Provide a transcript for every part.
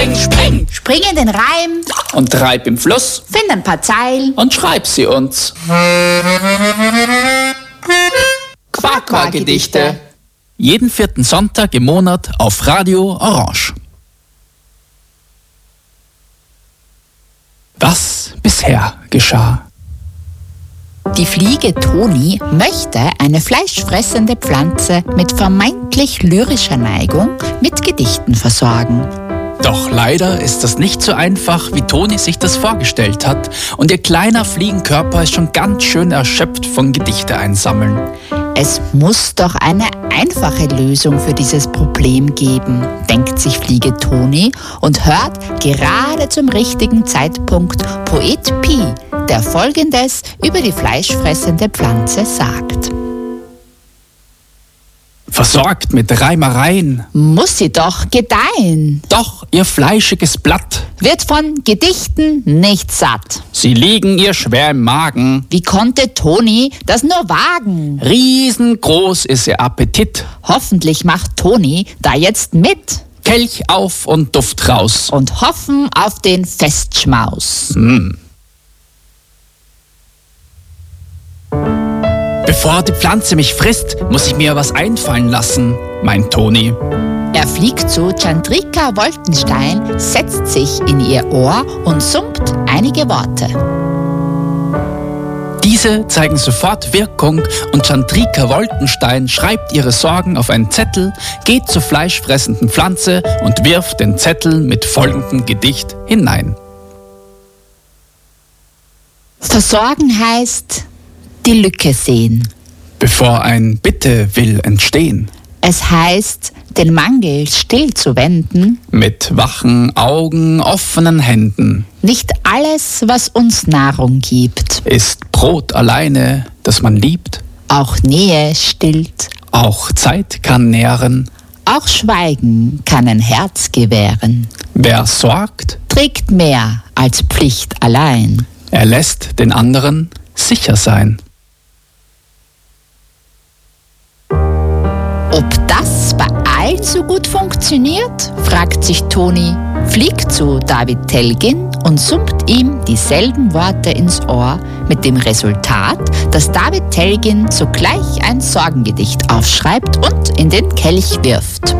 spring. Spring in den Reim Und treib im Fluss find ein paar Zeilen und schreib sie uns. Quack-Quack-Gedichte. Jeden 4. Sonntag im Monat auf Radio Orange. Was bisher geschah. Die Fliege Toni möchte eine fleischfressende Pflanze mit vermeintlich lyrischer Neigung mit Gedichten versorgen. Doch leider ist das nicht so einfach, wie Toni sich das vorgestellt hat, und ihr kleiner Fliegenkörper ist schon ganz schön erschöpft von Gedichte einsammeln. Es muss doch eine einfache Lösung für dieses Problem geben, denkt sich Fliege Toni und hört gerade zum richtigen Zeitpunkt Poet Pi, der Folgendes über die fleischfressende Pflanze sagt. Versorgt mit Reimereien, Muss sie doch gedeihen, doch ihr fleischiges Blatt. wird von Gedichten nicht satt. Sie liegen ihr schwer im Magen, Wie konnte Toni das nur wagen? riesengroß ist ihr Appetit. Hoffentlich macht Toni da jetzt mit Kelch auf und Duft raus. und hoffen auf den Festschmaus. Bevor die Pflanze mich frisst, muss ich mir was einfallen lassen, meint Toni. Er fliegt zu Chandrika Wolkenstein, setzt sich in ihr Ohr und summt einige Worte. Diese zeigen sofort Wirkung und Chandrika Wolkenstein schreibt ihre Sorgen auf einen Zettel, geht zur fleischfressenden Pflanze und wirft den Zettel mit folgendem Gedicht hinein. Versorgen heißt die Lücke sehen. Bevor ein Bitte will entstehen, Es heißt, den Mangel stillzuwenden. mit wachen Augen, offenen Händen, Nicht alles, was uns Nahrung gibt, ist Brot alleine, das man liebt. auch Nähe stillt, Auch Zeit kann nähren. auch Schweigen kann ein Herz gewähren. Wer sorgt, Trägt mehr als Pflicht allein. er lässt den anderen sicher sein. Ob das bei allen so gut funktioniert, fragt sich Toni, fliegt zu David Telgin und summt ihm dieselben Worte ins Ohr, mit dem Resultat, dass David Telgin sogleich ein Sorgengedicht aufschreibt und in den Kelch wirft.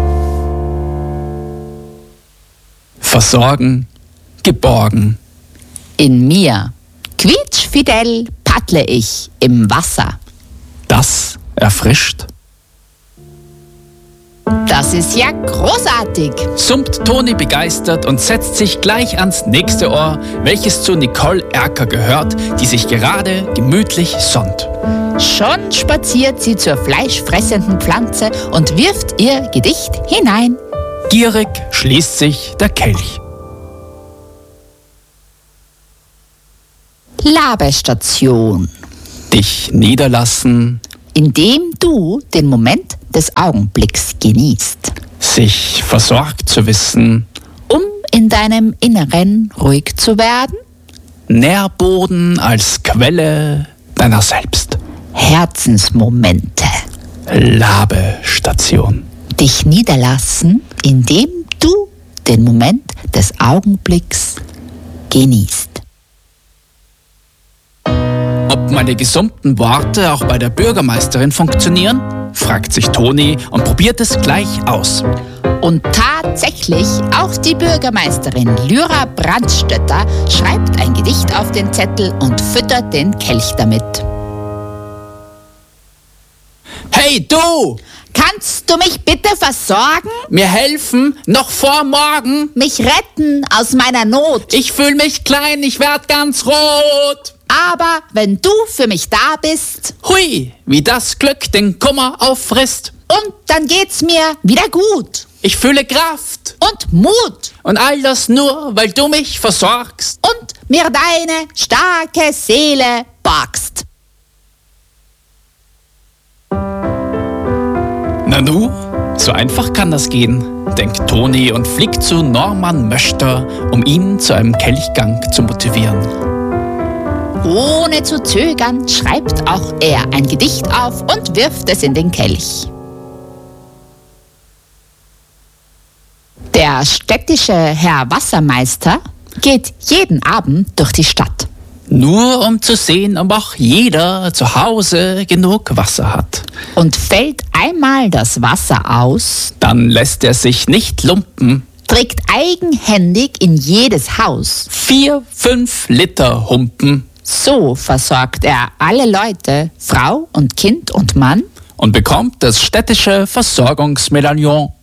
Versorgen, geborgen. In mir, quietschfidel, paddle ich im Wasser. Das erfrischt. Das ist ja großartig. Summt Toni begeistert und setzt sich gleich ans nächste Ohr, welches zu Nicole Erker gehört, die sich gerade gemütlich sonnt. Schon spaziert sie zur fleischfressenden Pflanze und wirft ihr Gedicht hinein. Gierig schließt sich der Kelch. Labestation, Dich niederlassen, indem du den Moment des Augenblicks genießt, sich versorgt zu wissen, um in deinem Inneren ruhig zu werden. Nährboden als Quelle deiner selbst. Herzensmomente, Labestation. dich niederlassen, indem du den Moment des Augenblicks genießt. Ob meine gesummten Worte auch bei der Bürgermeisterin funktionieren? Fragt sich Toni und probiert es gleich aus. Und tatsächlich, auch die Bürgermeisterin Lyra Brandstötter schreibt ein Gedicht auf den Zettel und füttert den Kelch damit. Hey du! Kannst du mich bitte versorgen? Mir helfen, noch vor morgen. Mich retten aus meiner Not? Ich fühl mich klein, ich werd ganz rot. Aber wenn du für mich da bist, Hui, wie das Glück den Kummer auffrisst. und dann geht's mir wieder gut. Ich fühle Kraft. Und Mut. Und all das nur, weil du mich versorgst. Und mir deine starke Seele borgst. Nanu, so einfach kann das gehen, denkt Toni und fliegt zu Norman Möchter, um ihn zu einem Kelchgang zu motivieren. Ohne zu zögern schreibt auch er ein Gedicht auf und wirft es in den Kelch. Der städtische Herr Wassermeister geht jeden Abend durch die Stadt. Nur um zu sehen, ob auch jeder zu Hause genug Wasser hat. Und fällt einmal das Wasser aus, Dann lässt er sich nicht lumpen. trägt eigenhändig in jedes Haus. 4, 5 Liter Humpen So versorgt er alle Leute, Frau und Kind und Mann, und bekommt das städtische Versorgungsmedaillon.